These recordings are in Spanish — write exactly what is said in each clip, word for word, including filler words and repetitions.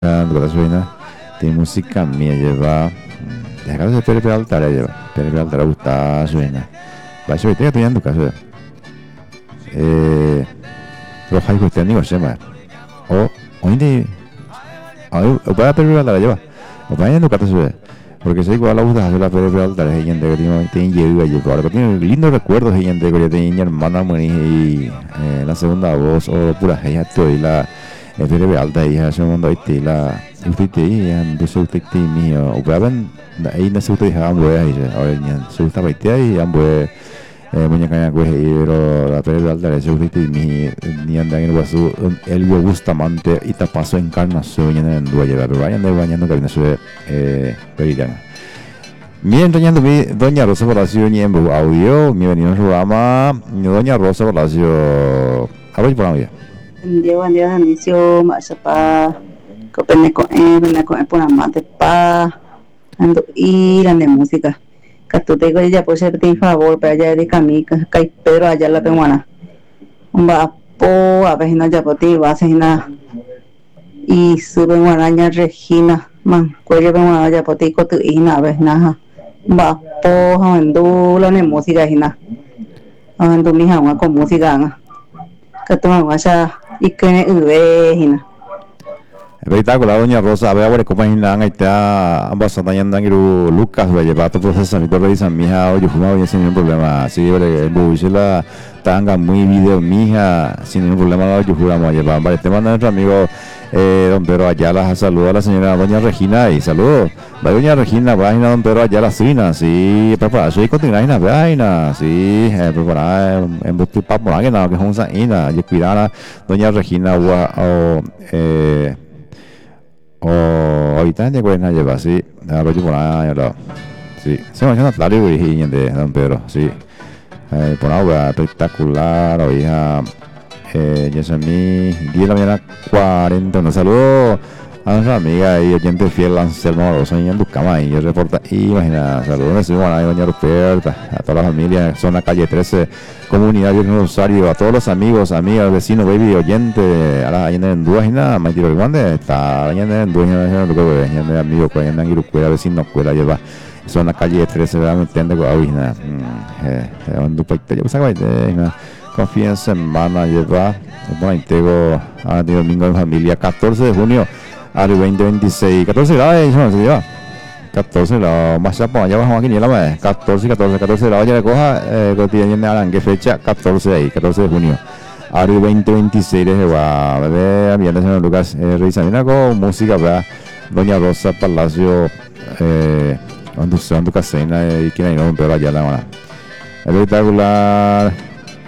Guarda suena di música mia lleva la casa de Pere Peralta lleva Pere Peralta gusta suena va a te estoy en tu caso eh los hay que tengo se llama o hoy de o para Pere Peralta lleva o para en tu caso porque sé igual la gusta hacer la Pere Peralta es gente que tiene tiene llega y ahora tiene lindos recuerdos de gente que tiene hermana y la segunda voz o pura ella estoy la es Pere alta y hace un mundo ahí la usted y ando se usted mío o braban ahí no se usted han voy ahí ahora ya se usted ahí y han voy muñeca ya pues pero la Pere alta se usted mi ni anda en el vaso el Bustamante y te pasó encarnación en el dueño pero vayan de bañando que viene su eh peridana mientras ya doña Rosa Palacio y en audio bienvenido al programa doña Rosa Palacio a ver por la vida Dios Dios inicio más pa copene con eh con por amante pa ando ir de música que tú te digo ya por ser por favor para allá de camica que Pedro allá la peruana un va po a ver no ya por ti va a nada y sube guaraña Regina man cuello peruana ya por ti con tu hija a ver nada va po ando la de música hina ando mi hija con música que tú me vas a y que uvejina espectacular doña Rosa a ver ahora cómo imaginan ahí está ambas andando en Lucas va a llevar todo procesamiento revisan mija oye fumado bien sin ningún problema sí el buche la tanga muy video mija sin ningún problema yo juramos a llevar vale te manda nuestro amigo eh, don Pedro Ayala saludo a la señora doña Regina y saludos va doña Regina va a don Pedro Ayala Sina sí prepara soy continuar en vaina sí eh, preparar en buscar para por que no que son ina y cuidar a doña Regina o eh o ahorita de cuenta lleva sí a lo que por ahí no sí se me hace claro y de don Pedro sí eh, por ahora espectacular hoy a eh, ya son mi diez de la mañana cuarenta un saludo a nuestra amiga y oyente fiel Anselmo Rosa en Bucama y yo reporta imagina saludos a doña Ruperta a toda la familia zona calle trece comunidad de Rosario a todos los amigos amigas vecinos baby oyente a la allende en duas y nada más tiro grande está allende en duas y nada lo que ve amigo que allende en Irucuela vecino cuela lleva zona calle trece realmente entiende que avina eh un duplicate yo sabe de confía en semana lleva bueno intego a domingo en familia catorce de junio al veinte veintiséis catorce grados eso se lleva catorce grados más allá allá bajamos aquí ni la más catorce catorce catorce grados ya le coja eh cotidiano arangue fecha catorce ahí catorce de junio al veinte veintiséis de va a ver bien señor Lucas eh, revisando con música va doña Rosa Palacio eh conducción tu casena y quien hay no pero allá la mano espectacular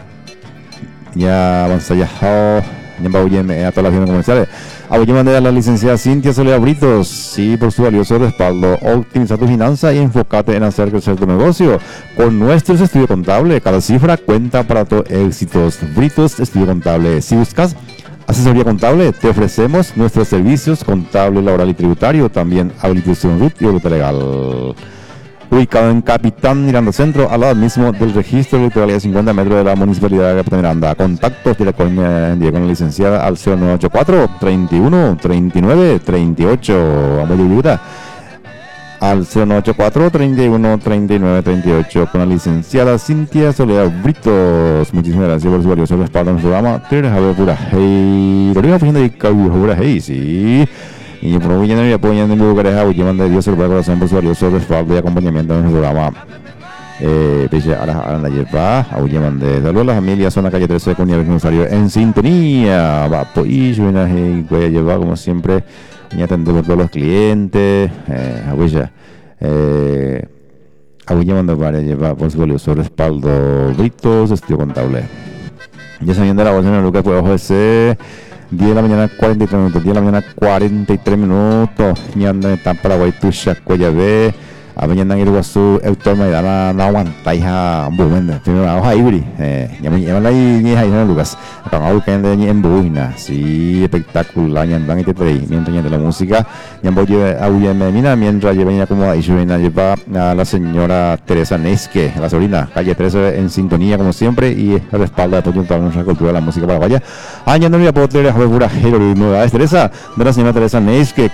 ya avanza ya ya va a todas las bienes comerciales a mandar a la licenciada Cintia Soledad Britos, sí, por su valioso respaldo, optimiza tu finanza y enfócate en hacer crecer tu negocio. Con nuestros estudios contables, cada cifra cuenta para tus éxitos. Britos Estudio Contable. Si buscas asesoría contable, te ofrecemos nuestros servicios contable, laboral y tributario, también habilitación R U T y ruta legal. Ubicado en Capitán Miranda Centro, al lado mismo del registro electoral a cincuenta metros de la municipalidad de Capitán Miranda. Contactos directos con la licenciada al cero nueve ocho cuatro, treinta y uno, treinta y nueve, treinta y ocho. Vamos a ayudar al cero nueve ocho cuatro, treinta y uno, treinta y nueve, treinta y ocho con la licenciada Cintia Soledad Britos. Muchísimas gracias por su valioso respaldo en su programa. Te deja ver pura hey. Lo digo haciendo de pura hey, sí. Y por hoy ya no me apoyan en lugares a Ullaman de Dios el corazón por su valioso respaldo y acompañamiento en el programa. Eh, pese a la la lleva a Ullaman de saludos a la familia zona calle trece con Nieves Rosario en sintonía. Va pues y suena y voy a llevar como siempre y atender a todos los clientes. Eh, a Ulla eh a Ullaman de para llevar por su valioso respaldo Britos Estudio Contable. Ya sabiendo la voz en el Lucas pues ojo ese diez de la mañana cuarenta y tres minutos, diez de la mañana cuarenta y tres minutos, y anda en Paraguay, Tucha, Coyabé, a mañana en el guasu autor me da la la aguanta hija bueno primero vamos a ir eh ya me llaman ahí ni hay no Lucas para algo que ande en buena sí espectacular ya van este tres mientras de la música ya voy a oye mira mientras yo venía como ahí yo venía lleva a la señora Teresa Nesque la sobrina calle trece en sintonía como siempre y a la espalda de toda nuestra cultura de la música paraguaya. Ah, ya no voy a poder jugar pura Hero nueva Teresa de la señora Teresa Nesque